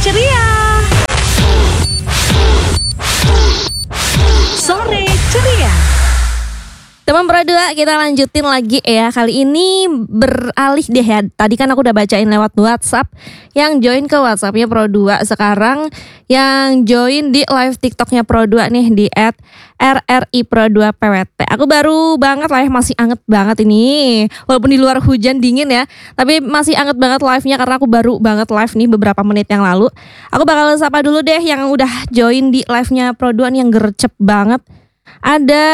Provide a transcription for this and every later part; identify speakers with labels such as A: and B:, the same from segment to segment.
A: ceria. Sore ceria.
B: Teman Pro 2, kita lanjutin lagi ya. Kali ini beralih deh ya. Tadi kan aku udah bacain lewat WhatsApp. Yang join ke WhatsAppnya Pro 2. Sekarang yang join di live TikToknya Pro 2 nih di @RRI Pro 2 PWT. Aku baru banget live, masih anget banget ini. Walaupun di luar hujan dingin ya, tapi masih anget banget live-nya karena aku baru banget live nih beberapa menit yang lalu. Aku bakal sapa dulu deh yang udah join di live-nya Pro 2 nih, yang gercep banget. Ada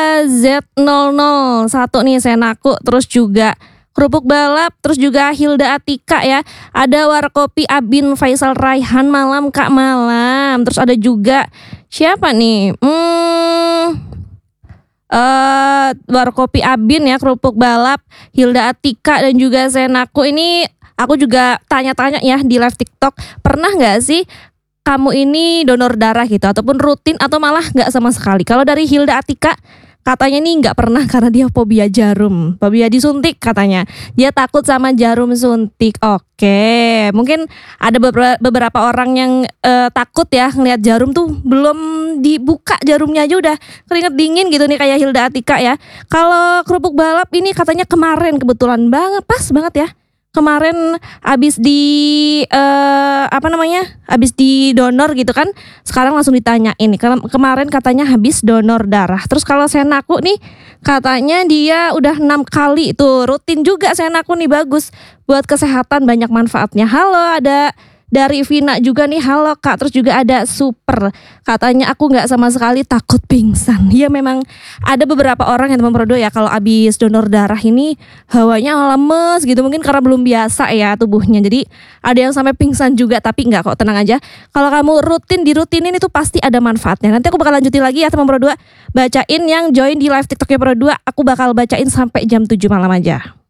B: Z001 nih, Senaku, terus juga Kerupuk Balap, terus juga Hilda Atika ya. Ada Warkopi Abin Faisal Raihan, malam Kak malam. Terus ada juga siapa nih? Warkopi Abin ya, Kerupuk Balap, Hilda Atika dan juga Senaku. Ini aku juga tanya-tanya ya di live TikTok, pernah nggak sih kamu ini donor darah gitu, ataupun rutin atau malah nggak sama sekali? Kalau dari Hilda Atika, katanya nih nggak pernah karena dia fobia jarum, fobia disuntik katanya. Dia takut sama jarum suntik. Oke, mungkin ada beberapa orang yang takut ya ngelihat jarum tuh belum dibuka jarumnya aja udah keringet dingin gitu nih kayak Hilda Atika ya. Kalau Kerupuk Balap ini katanya kemarin kebetulan banget, pas banget ya. Kemarin abis di abis di donor gitu kan, sekarang langsung ditanyain nih, kemarin katanya habis donor darah. Terus kalau Senaku nih katanya dia udah 6 kali itu rutin juga. Senaku nih bagus buat kesehatan, banyak manfaatnya. Halo, ada dari Vina juga nih, halo Kak. Terus juga ada Super, katanya aku gak sama sekali takut pingsan. Ya memang ada beberapa orang yang teman Pro 2 ya, kalau abis donor darah ini hawanya lemes gitu, mungkin karena belum biasa ya tubuhnya. Jadi ada yang sampai pingsan juga, tapi enggak kok, tenang aja. Kalau kamu dirutinin itu pasti ada manfaatnya. Nanti aku bakal lanjutin lagi ya teman Pro 2, bacain yang join di live TikToknya Pro 2. Aku bakal bacain sampai jam 7 malam aja.